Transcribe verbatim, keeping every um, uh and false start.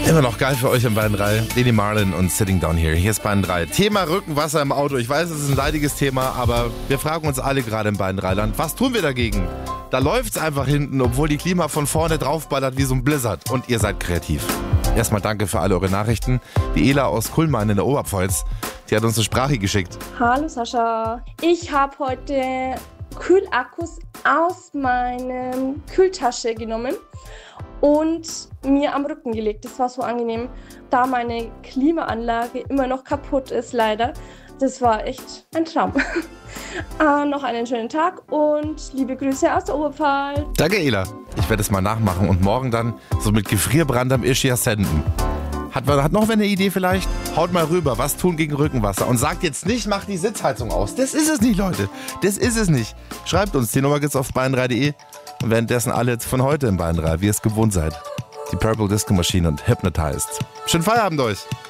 Immer noch geil für euch in Bayern drei. Lady Marlin und Sitting Down Here. Hier ist Bayern drei. Thema Rückenwasser im Auto. Ich weiß, es ist ein leidiges Thema, aber wir fragen uns alle gerade im Bayern drei Land, was tun wir dagegen? Da läuft's einfach hinten, obwohl die Klima von vorne draufballert wie so ein Blizzard. Und ihr seid kreativ. Erstmal danke für alle eure Nachrichten. Die Ela aus Kullmann in der Oberpfalz, die hat uns eine Sprache geschickt. Hallo Sascha. Ich habe heute Kühlakkus aus meiner Kühltasche genommen und mir am Rücken gelegt. Das war so angenehm, da meine Klimaanlage immer noch kaputt ist, leider. Das war echt ein Traum. äh, noch einen schönen Tag und liebe Grüße aus der Oberpfalz. Danke, Ela. Ich werde es mal nachmachen und morgen dann so mit Gefrierbrand am Ischia senden. Hat, hat noch wer eine Idee vielleicht? Haut mal rüber, was tun gegen Rückenwasser und sagt jetzt nicht, macht die Sitzheizung aus. Das ist es nicht, Leute. Das ist es nicht. Schreibt uns, die Nummer gibt's auf bayern drei punkt de und währenddessen alle jetzt von heute in Bayern drei, wie ihr es gewohnt seid. Die Purple Disco Machine und Hypnotized. Schönen Feierabend euch.